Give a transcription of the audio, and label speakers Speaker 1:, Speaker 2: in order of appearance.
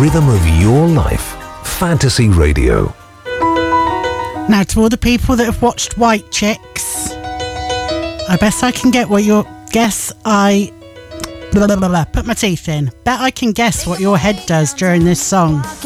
Speaker 1: rhythm of your life. Fantasy Radio.
Speaker 2: Now, to all the people that have watched White Chicks, I bet I can get what your put my teeth in. Bet I can guess what your head does during this song.